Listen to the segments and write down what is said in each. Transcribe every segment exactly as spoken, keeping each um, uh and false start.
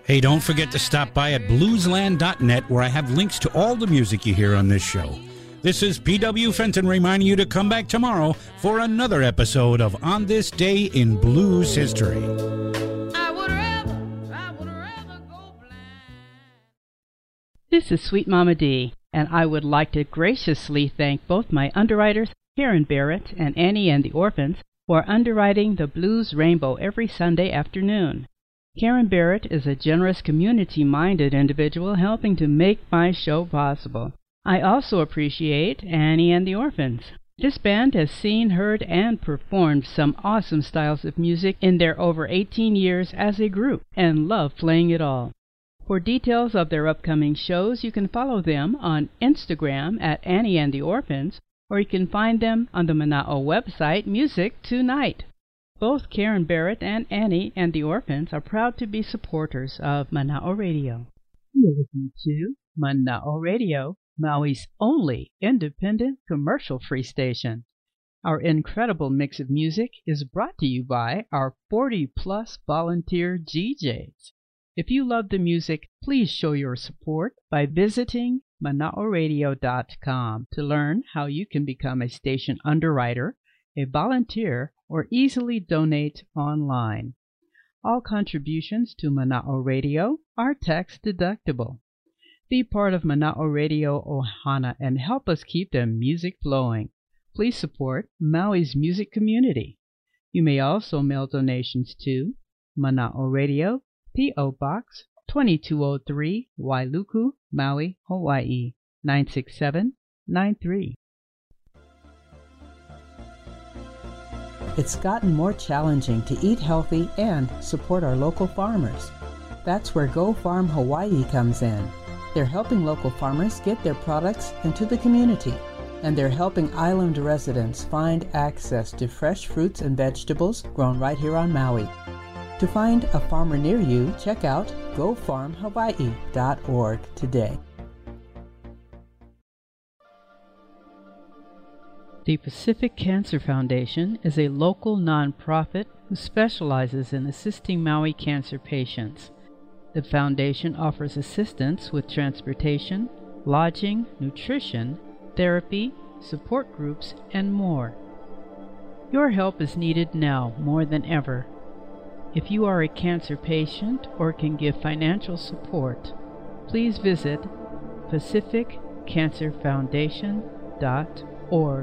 Hey, don't forget to stop by at bluesland dot net, where I have links to all the music you hear on this show. This is P W Fenton reminding you to come back tomorrow for another episode of On This Day in Blues History. I would rather, I would rather go blind. This is Sweet Mama D, and I would like to graciously thank both my underwriters, Karen Barrett and Annie and the Orphans, for underwriting the Blues Rainbow every Sunday afternoon. Karen Barrett is a generous, community-minded individual helping to make my show possible. I also appreciate Annie and the Orphans. This band has seen, heard, and performed some awesome styles of music in their over eighteen years as a group, and love playing it all. For details of their upcoming shows, you can follow them on Instagram at Annie and the Orphans, or you can find them on the Mana'o website, Music Tonight. Both Karen Barrett and Annie and the Orphans are proud to be supporters of Mana'o Radio. You're listening to Mana'o Radio, Maui's only independent commercial-free station. Our incredible mix of music is brought to you by our forty-plus volunteer G Js. If you love the music, please show your support by visiting mana'o radio dot com to learn how you can become a station underwriter, a volunteer, or easily donate online. All contributions to Mana'o Radio are tax-deductible. Be part of Mana'o Radio Ohana and help us keep the music flowing. Please support Maui's music community. You may also mail donations to Mana'o Radio, P O. Box twenty-two oh three, Wailuku, Maui, Hawaii, nine six seven nine three. It's gotten more challenging to eat healthy and support our local farmers. That's where Go Farm Hawaii comes in. They're helping local farmers get their products into the community, and they're helping island residents find access to fresh fruits and vegetables grown right here on Maui. To find a farmer near you, check out go farm hawaii dot org today. The Pacific Cancer Foundation is a local nonprofit who specializes in assisting Maui cancer patients. The foundation offers assistance with transportation, lodging, nutrition, therapy, support groups, and more. Your help is needed now more than ever. If you are a cancer patient or can give financial support, please visit pacific cancer foundation dot org.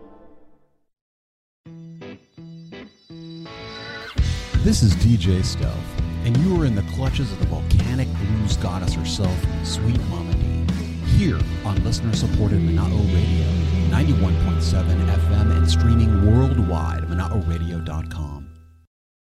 This is D J Stealth, and you are in the clutches of the volcanic blues goddess herself, Sweet Mama D, here on listener-supported Mana'o Radio, ninety-one point seven F M, and streaming worldwide at mana'o radio dot com.